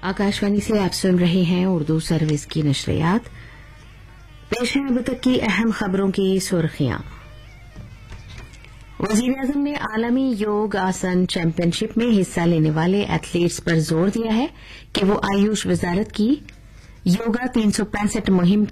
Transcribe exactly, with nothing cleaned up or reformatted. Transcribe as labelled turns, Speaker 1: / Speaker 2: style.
Speaker 1: आकाशवाणी से आप सुन रहे हैं उर्दू सर्विस की नशरियात। पेश है अब तक की अहम खबरों की सुर्खियां। वजीर-ए-आजम ने आलमी योग आसन चैंपियनशिप में हिस्सा लेने वाले एथलीट्स पर जोर दिया है कि वो आयुष वजारत की योगा तीन सौ पैंसठ मुहिम